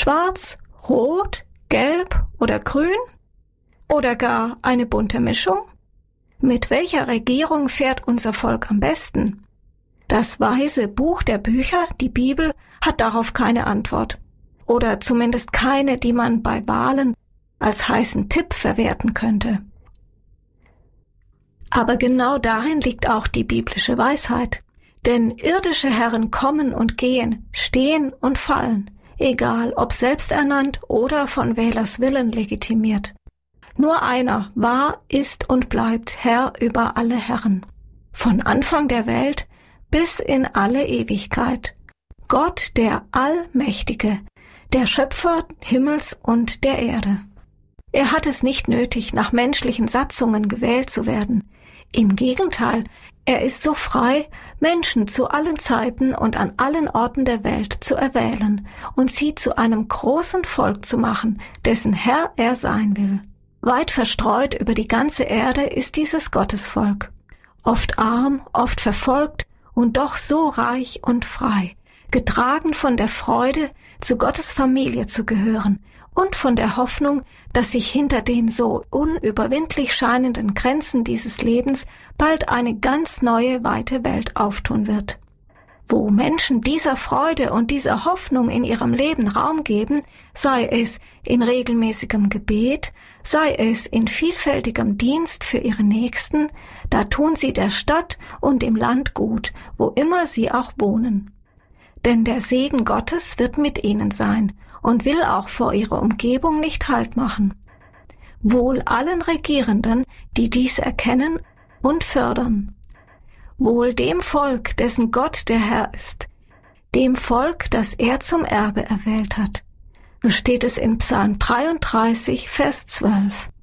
Schwarz, rot, gelb oder grün? Oder gar eine bunte Mischung? Mit welcher Regierung fährt unser Volk am besten? Das weise Buch der Bücher, die Bibel, hat darauf keine Antwort. Oder zumindest keine, die man bei Wahlen als heißen Tipp verwerten könnte. Aber genau darin liegt auch die biblische Weisheit. Denn irdische Herren kommen und gehen, stehen und fallen, egal ob selbsternannt oder von Wählers Willen legitimiert. Nur einer war, ist und bleibt Herr über alle Herren. Von Anfang der Welt bis in alle Ewigkeit. Gott, der Allmächtige, der Schöpfer Himmels und der Erde. Er hat es nicht nötig, nach menschlichen Satzungen gewählt zu werden. Im Gegenteil, er ist so frei, Menschen zu allen Zeiten und an allen Orten der Welt zu erwählen und sie zu einem großen Volk zu machen, dessen Herr er sein will. Weit verstreut über die ganze Erde ist dieses Gottesvolk. Oft arm, oft verfolgt und doch so reich und frei, getragen von der Freude, zu Gottes Familie zu gehören und von der Hoffnung, dass sich hinter den so unüberwindlich scheinenden Grenzen dieses Lebens bald eine ganz neue, weite Welt auftun wird. Wo Menschen dieser Freude und dieser Hoffnung in ihrem Leben Raum geben, sei es in regelmäßigem Gebet, sei es in vielfältigem Dienst für ihre Nächsten, da tun sie der Stadt und dem Land gut, wo immer sie auch wohnen. Denn der Segen Gottes wird mit ihnen sein und will auch vor ihrer Umgebung nicht Halt machen. Wohl allen Regierenden, die dies erkennen und fördern. Wohl dem Volk, dessen Gott der Herr ist, dem Volk, das er zum Erbe erwählt hat. So steht es in Psalm 33, Vers 12.